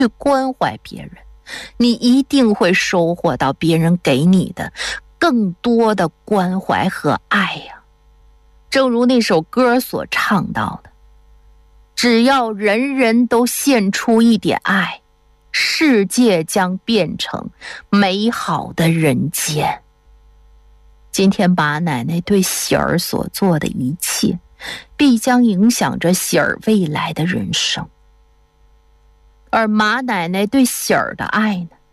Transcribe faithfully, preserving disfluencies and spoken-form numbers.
去关怀别人，你一定会收获到别人给你的更多的关怀和爱呀。正如那首歌所唱到的，只要人人都献出一点爱，世界将变成美好的人间。今天马奶奶对喜儿所做的一切，必将影响着喜儿未来的人生。而马奶奶对喜儿的爱呢，